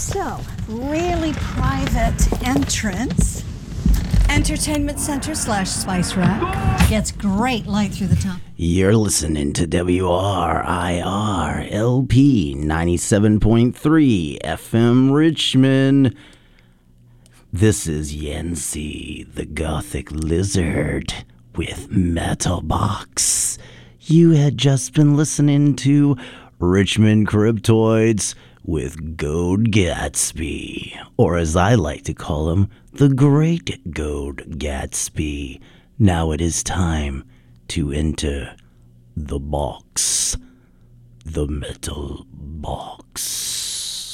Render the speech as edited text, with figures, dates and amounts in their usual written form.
So, really private entrance. Entertainment Center / Spice Rack. Gets great light through the top. You're listening to WRIR LP 97.3 FM Richmond. This is Yancy, the Gothic Lizard, with Metal Box. You had just been listening to Richmond Cryptoids with Gold Gatsby, or as I like to call him, the Great Gold Gatsby. Now it is time to enter the box, the metal box.